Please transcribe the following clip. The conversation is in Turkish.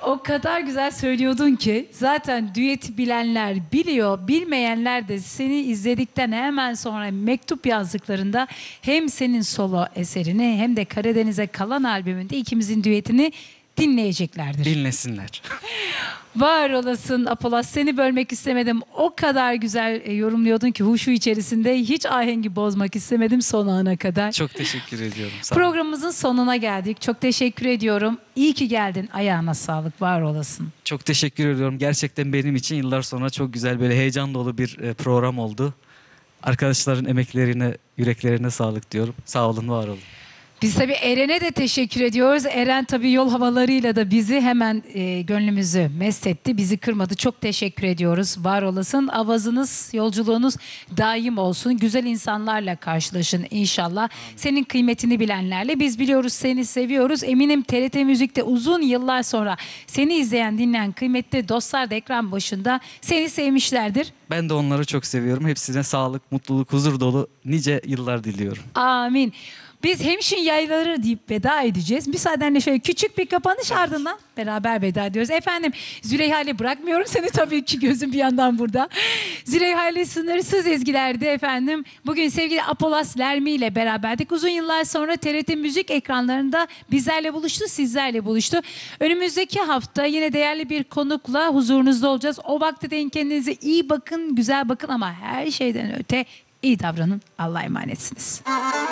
O kadar güzel söylüyordun ki zaten düeti bilenler biliyor, bilmeyenler de seni izledikten hemen sonra mektup yazdıklarında hem senin solo eserini hem de Karadeniz'e Kalan albümünde ikimizin düetini dinleyeceklerdir. Dinlesinler. Var olasın Apolas, seni bölmek istemedim. O kadar güzel yorumluyordun ki huşu içerisinde hiç ahengi bozmak istemedim son ana kadar. Çok teşekkür ediyorum. Sağ olun. Programımızın sonuna geldik. Çok teşekkür ediyorum. İyi ki geldin. Ayağına sağlık. Var olasın. Çok teşekkür ediyorum. Gerçekten benim için yıllar sonra çok güzel, böyle heyecan dolu bir program oldu. Arkadaşların emeklerine, yüreklerine sağlık diyorum. Sağ olun, var olun. Biz tabii Eren'e de teşekkür ediyoruz. Eren tabii yol havalarıyla da bizi hemen gönlümüzü mest etti. Bizi kırmadı. Çok teşekkür ediyoruz. Var olasın. Avazınız, yolculuğunuz daim olsun. Güzel insanlarla karşılaşın inşallah. Amin. Senin kıymetini bilenlerle. Biz biliyoruz, seni seviyoruz. Eminim TRT Müzik'te uzun yıllar sonra seni izleyen, dinleyen kıymetli dostlar da ekran başında seni sevmişlerdir. Ben de onları çok seviyorum. Hepsine sağlık, mutluluk, huzur dolu nice yıllar diliyorum. Amin. Biz hemşin yayları deyip veda edeceğiz. Müsaadenle şöyle küçük bir kapanış, ardından beraber veda ediyoruz. Efendim, Züleyha ile bırakmıyorum seni tabii ki, gözüm bir yandan burada. Züleyha ile sınırsız ezgilerde efendim. Bugün sevgili Apolas Lermi ile beraberdik. Uzun yıllar sonra TRT Müzik ekranlarında bizlerle buluştu, sizlerle buluştu. Önümüzdeki hafta yine değerli bir konukla huzurunuzda olacağız. O vakte değin kendinize iyi bakın, güzel bakın ama her şeyden öte iyi davranın. Allah'a emanetsiniz.